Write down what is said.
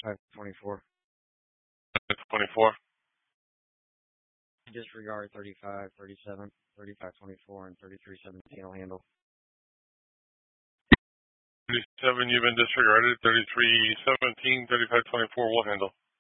524. 24. Disregard 35, 37, 3524, and 3317 will handle. 37, you've been disregarded. 3317, 3524 will handle.